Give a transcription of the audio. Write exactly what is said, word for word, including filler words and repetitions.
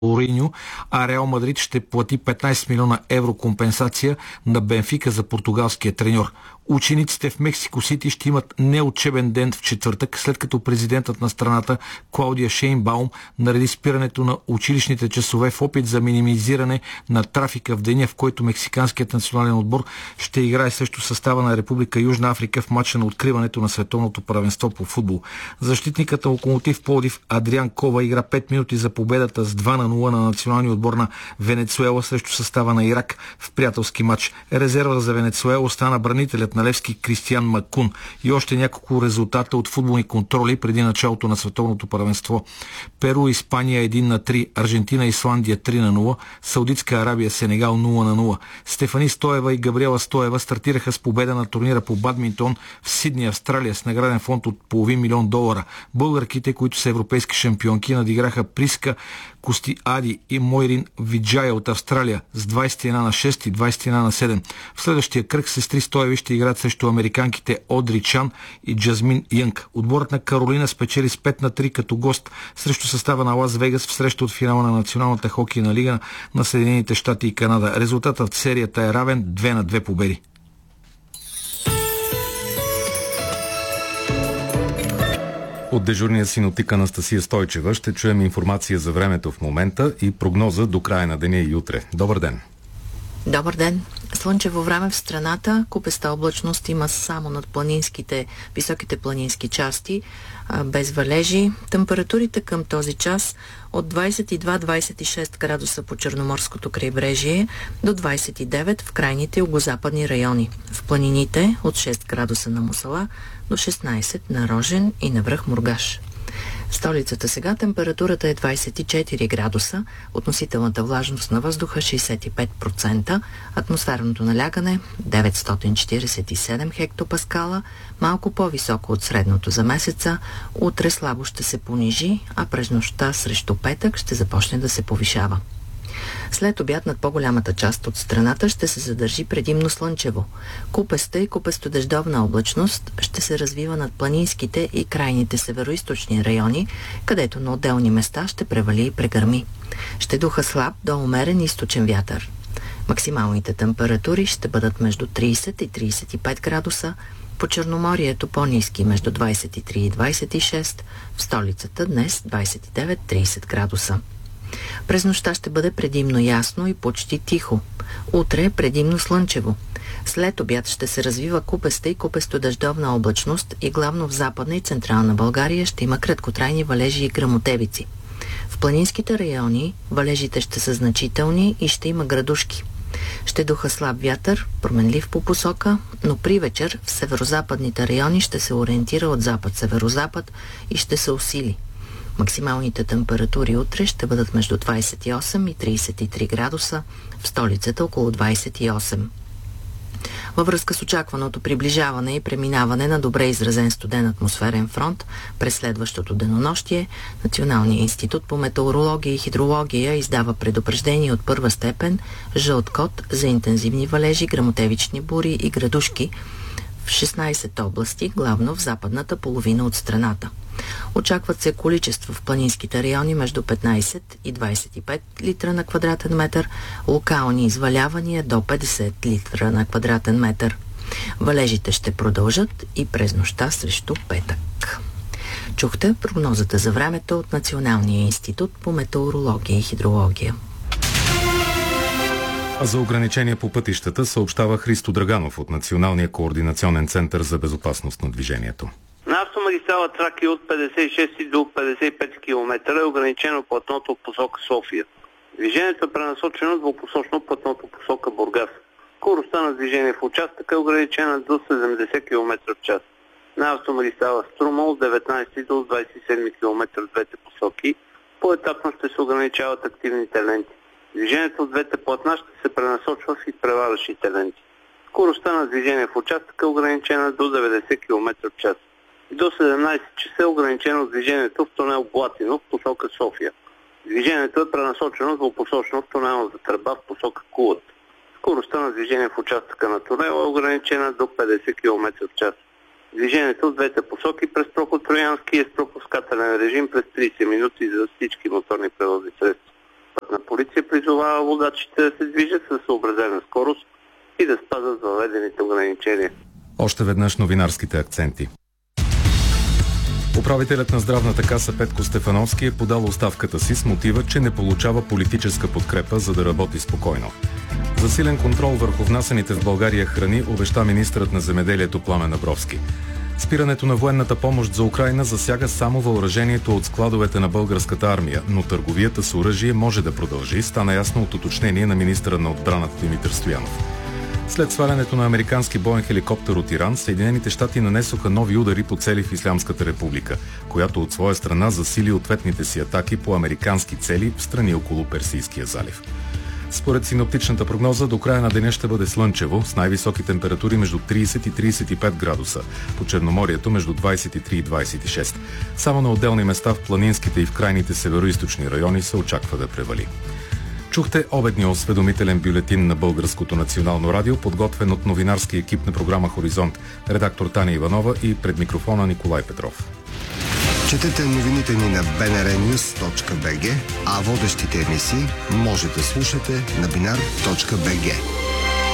Мориньо, а Реал Мадрид ще плати петнайсет милиона евро компенсация на Бенфика за португалския треньор. Учениците в Мексико Сити ще имат неучебен ден в четвъртък, след като президентът на страната Клаудия Шейнбаум нареди спирането на училищните часове в опит за минимизиране на трафика в деня, в който мексиканският национален отбор ще играе срещу състава на Република Южна Африка в мача на откриването на световното първенство по футбол. Защитникът на Локомотив Пловдив Адриан Кова игра пет минути за победата с два на нула на националния отбор на Венецуела срещу състава на Ирак в приятелски матч. Резерва за Венецуела остана бранителят на Левски Кристиан Макун и още няколко резултата от футболни контроли преди началото на световното първенство. Перу Испания едно на три, Аржентина Исландия три на нула, Саудитска Арабия Сенегал нула на нула. Стефани Стоева и Габриела Стоева стартираха с победа на турнира по бадминтон в Сидни, Австралия, с награден фонд от половин милион долара. Българките, които са европейски шампионки, надиграха Приска Кости Ади и Мойрин Виджая от Австралия с двайсет и едно на шест и двайсет и едно на седем. В следващия кръг сестри Стоеви ще играят срещу американките Одри Чан и Джазмин Янг. Отборът на Каролина спечели с пет на три като гост срещу състава на Лас Вегас в среща от финала на Националната хокейна лига на Съединените щати и Канада. Резултатът в серията е равен две на две победи. От дежурния синоптик Анастасия Стойчева ще чуем информация за времето в момента и прогноза до края на деня и утре. Добър ден! Добър ден! Слънчево време в страната, купеста облачност има само над планинските, високите планински части, без валежи. Температурите към този час от двайсет и два до двайсет и шест градуса по Черноморското крайбрежие до двайсет и девет в крайните югозападни райони. В планините от шест градуса на Мусала до шестнайсет на Рожен и на връх Мургаш. В столицата сега температурата е двайсет и четири градуса, относителната влажност на въздуха шейсет и пет процента, атмосферното налягане деветстотин четирийсет и седем хектопаскала, малко по-високо от средното за месеца. Утре слабо ще се понижи, а през нощта срещу петък ще започне да се повишава. След обяд над по-голямата част от страната ще се задържи предимно слънчево. Купеста и купесто-дъждовна облачност ще се развива над планинските и крайните североизточни райони, където на отделни места ще превали и прегърми. Ще духа слаб до умерен източен вятър. Максималните температури ще бъдат между трийсет и трийсет и пет градуса, по Черноморието по-ниски между двайсет и три и двайсет и шест, в столицата днес двайсет и девет до трийсет градуса. През нощта ще бъде предимно ясно и почти тихо. Утре предимно слънчево. След обяд ще се развива купеста и купесто-дъждовна облачност и главно в Западна и Централна България ще има краткотрайни валежи и гръмотевици. В планинските райони валежите ще са значителни и ще има градушки. Ще духа слаб вятър, променлив по посока, но при вечер в северозападните райони ще се ориентира от запад-северозапад и ще се усили. Максималните температури утре ще бъдат между двайсет и осем и трийсет и три градуса, в столицата около двайсет и осем. Във връзка с очакваното приближаване и преминаване на добре изразен студен атмосферен фронт през следващото денонощие, Националният институт по метеорология и хидрология издава предупреждение от първа степен жълт код за интензивни валежи, гръмотевични бури и градушки в шестнайсет области, главно в западната половина от страната. Очакват се количества в планинските райони между петнайсет и двайсет и пет литра на квадратен метър, локални извалявания до петдесет литра на квадратен метър. Валежите ще продължат и през нощта срещу петък. Чухте прогнозата за времето от Националния институт по метеорология и хидрология. А за ограничения по пътищата съобщава Христо Драганов от Националния координационен център за безопасност на движението. На автомагистрала Тракия от петдесет и шест до петдесет и пет километра е ограничено платното в посока София. Движението е пренасочено двупосочно платното в посока Бургас. Скоростта на движение в участъка е ограничена до седемдесет километра в час. На автомагистрала Струма от деветнайсети до двайсет и седми километра в двете посоки поетапно ще се ограничават активните ленти. Движението от двете платна ще се пренасочва в изпреварващите ленти. Скоростта на движение в участъка е ограничена до деветдесет километра в час. До седемнайсет часа е ограничено движението в тунел Блатино в посока София. Движението е пренасочено двупосочно в тунелната тръба в посока Кулата. Скоростта на движение в участъка на тунела е ограничена до петдесет километра в час. Движението от двете посоки през проход Троянски е с пропускателен режим през трийсет минути за всички моторни превозни средства. призова водачите да се движат със съобразена скорост и да спазват въведените ограничения. Още веднъж новинарските акценти. Управителят на здравната каса Петко Стефановски е подал оставката си с мотива, че не получава политическа подкрепа, за да работи спокойно. Засилен контрол върху внасяните в България храни обеща министърът на земеделието Пламен Абровски. Спирането на военната помощ за Украйна засяга само въоръжението от складовете на българската армия, но търговията с оръжие може да продължи, стана ясно от уточнение на министъра на отбраната Димитър Стоянов. След свалянето на американски боен хеликоптер от Иран, Съединените щати нанесоха нови удари по цели в Ислямската република, която от своя страна засили ответните си атаки по американски цели в страни около Персийския залив. Според синоптичната прогноза, до края на деня ще бъде слънчево, с най-високи температури между трийсет и трийсет и пет градуса, по Черноморието между двайсет и три и двайсет и шест. Само на отделни места в планинските и в крайните североизточни райони се очаква да превали. Чухте обедния осведомителен бюлетин на Българското национално радио, подготвен от новинарски екип на програма Хоризонт, редактор Таня Иванова и пред микрофона Николай Петров. Четете новините ни на би ен ар нюз точка би джи, а водещите емисии може да слушате на бинар точка би джи.